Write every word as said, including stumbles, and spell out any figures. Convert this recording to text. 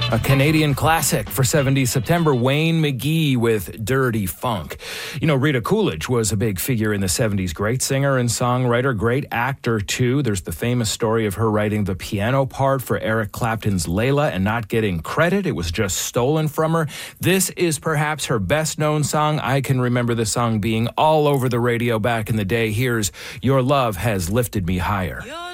A Canadian classic for seventies September, Wayne McGee with Dirty Funk. You know, Rita Coolidge was a big figure in the seventies. Great singer and songwriter, great actor too. There's the famous story of her writing the piano part for Eric Clapton's Layla and not getting credit. It was just stolen from her. This is perhaps her best known song. I can remember the song being all over the radio back in the day. Here's Your Love Has Lifted Me Higher.